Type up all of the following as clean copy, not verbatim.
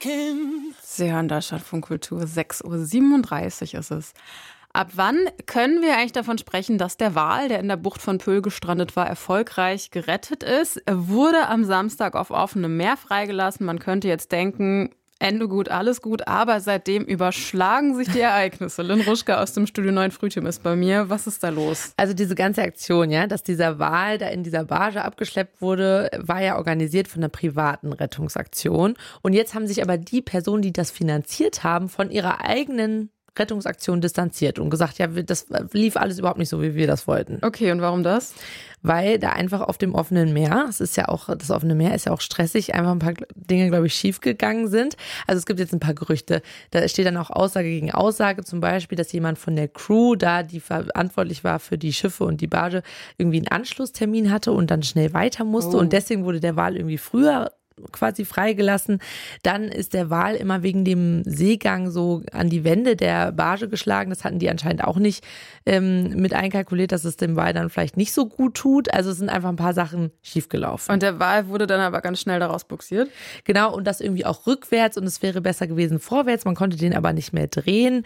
Sie hören Deutschlandfunk Kultur, 6:37 Uhr ist es. Ab wann können wir eigentlich davon sprechen, dass der Wal, der in der Bucht von Pöhl gestrandet war, erfolgreich gerettet ist? Er wurde am Samstag auf offenem Meer freigelassen. Man könnte jetzt denken, Ende gut, alles gut, aber seitdem überschlagen sich die Ereignisse. Lynn Ruschke aus dem Studio 9 Frühteam ist bei mir. Was ist da los? Also diese ganze Aktion, ja, dass dieser Wal da in dieser Barge abgeschleppt wurde, war ja organisiert von einer privaten Rettungsaktion. Und jetzt haben sich aber die Personen, die das finanziert haben, von ihrer eigenen Rettungsaktion distanziert und gesagt, ja, das lief alles überhaupt nicht so, wie wir das wollten. Okay, und warum das? Weil da einfach auf dem offenen Meer, das offene Meer ist ja auch stressig, einfach ein paar Dinge, glaube ich, schiefgegangen sind. Also es gibt jetzt ein paar Gerüchte. Da steht dann auch Aussage gegen Aussage, zum Beispiel, dass jemand von der Crew da, die verantwortlich war für die Schiffe und die Barge, irgendwie einen Anschlusstermin hatte und dann schnell weiter musste. Und deswegen wurde der Wal irgendwie früher quasi freigelassen. Dann ist der Wal immer wegen dem Seegang so an die Wände der Barge geschlagen. Das hatten die anscheinend auch nicht mit einkalkuliert, dass es dem Wal dann vielleicht nicht so gut tut. Also es sind einfach ein paar Sachen schiefgelaufen. Und der Wal wurde dann aber ganz schnell daraus bugsiert? Genau, und das irgendwie auch rückwärts und es wäre besser gewesen vorwärts. Man konnte den aber nicht mehr drehen.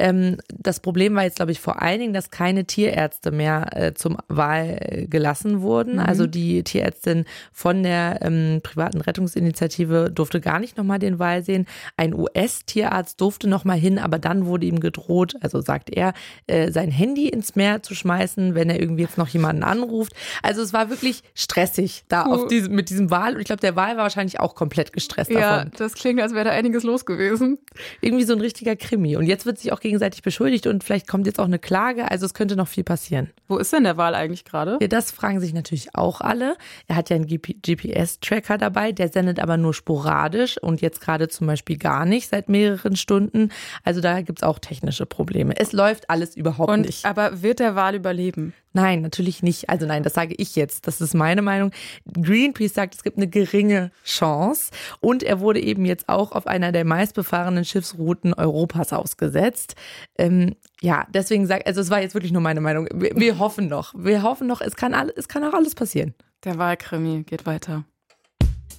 Das Problem war jetzt, glaube ich, vor allen Dingen, dass keine Tierärzte mehr zum Wal gelassen wurden. Also die Tierärztin von der privaten Rettungsinitiative durfte gar nicht nochmal den Wal sehen. Ein US-Tierarzt durfte nochmal hin, aber dann wurde ihm gedroht, also sagt er, sein Handy ins Meer zu schmeißen, wenn er irgendwie jetzt noch jemanden anruft. Also es war wirklich stressig da mit diesem Wal. Und ich glaube, der Wal war wahrscheinlich auch komplett gestresst davon. Ja, das klingt, als wäre da einiges los gewesen. Irgendwie so ein richtiger Krimi. Und jetzt wird sich auch gegenseitig beschuldigt und vielleicht kommt jetzt auch eine Klage. Also es könnte noch viel passieren. Wo ist denn der Wal eigentlich gerade? Ja, das fragen sich natürlich auch alle. Er hat ja einen GPS-Tracker dabei, der sendet aber nur sporadisch und jetzt gerade zum Beispiel gar nicht seit mehreren Stunden. Also da gibt's auch technische Probleme. Es läuft alles überhaupt nicht. Aber wird der Wal überleben? Nein, natürlich nicht. Also nein, das sage ich jetzt. Das ist meine Meinung. Greenpeace sagt, es gibt eine geringe Chance. Und er wurde eben jetzt auch auf einer der meistbefahrenen Schiffsrouten Europas ausgesetzt. Ja, deswegen es war jetzt wirklich nur meine Meinung. Wir hoffen noch. Es kann auch alles passieren. Der Walkrimi geht weiter.